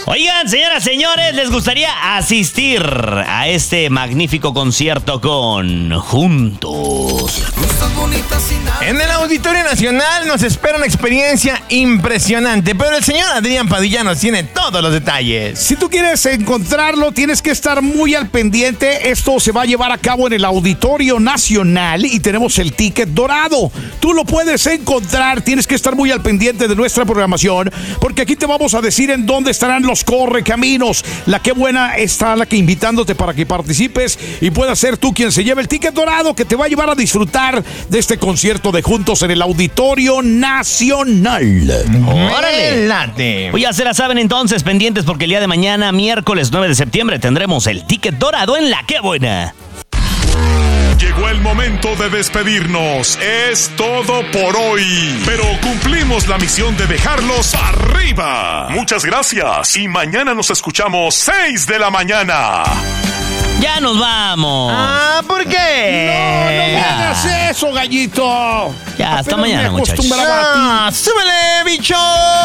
Oigan, señoras, señores, ¿les gustaría asistir a este magnífico concierto con Juntos? En el Auditorio Nacional nos espera una experiencia impresionante, pero el señor Adrián Padilla nos tiene todos los detalles. Si tú quieres encontrarlo, tienes que estar muy al pendiente. Esto se va a llevar a cabo en el Auditorio Nacional y tenemos el ticket dorado. Tú lo puedes encontrar, tienes que estar muy al pendiente de nuestra programación, porque aquí te vamos a decir en dónde estarán los correcaminos. La que buena está la que invitándote para que participes y puedas ser tú quien se lleve el ticket dorado que te va a llevar a disfrutar de este concierto de Juntos en el Auditorio Nacional. ¡Órale! Late. Pues ya se la saben entonces, pendientes, porque el día de mañana, miércoles 9 de septiembre, tendremos el ticket dorado en La Que Buena. Llegó el momento de despedirnos. Es todo por hoy. Pero cumplimos la misión de dejarlos arriba. Muchas gracias. Y mañana nos escuchamos 6 de la mañana. ¡Ya nos vamos! ¿Por qué? No me hagas eso, gallito. Ya, hasta Apenas mañana, me muchachos. acostumbraba a ti. ¡Súbele, bicho!